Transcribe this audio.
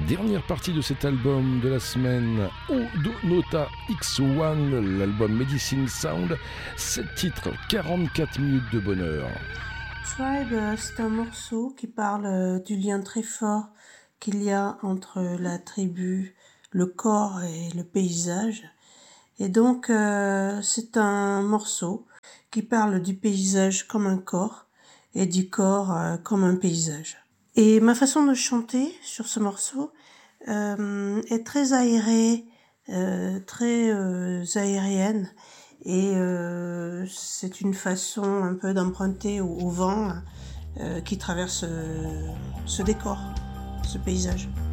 dernière partie de cet album de la semaine, Odo Nota X1, l'album Medicine Sound, 7 titres, 44 minutes de bonheur. Tribe, c'est un morceau qui parle du lien très fort qu'il y a entre la tribu, le corps et le paysage. Et donc, c'est un morceau qui parle du paysage comme un corps et du corps comme un paysage. Et ma façon de chanter sur ce morceau est très aérée, très aérienne. Et c'est une façon un peu d'emprunter au vent qui traverse ce décor, ce paysage.